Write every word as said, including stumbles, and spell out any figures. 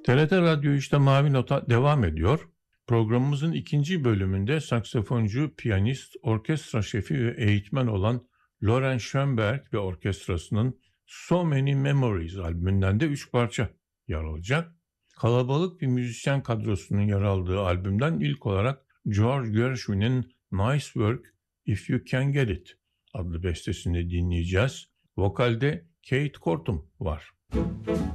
T R T Radyo işte Mavi Nota devam ediyor. Programımızın ikinci bölümünde saksafoncu, piyanist, orkestra şefi ve eğitmen olan Loren Schoenberg ve orkestrasının So Many Memories albümünden de üç parça yer alacak. Kalabalık bir müzisyen kadrosunun yer aldığı albümden ilk olarak George Gershwin'in Nice Work If You Can Get It adlı bestesini dinleyeceğiz. Vokalde Kate Kortum var.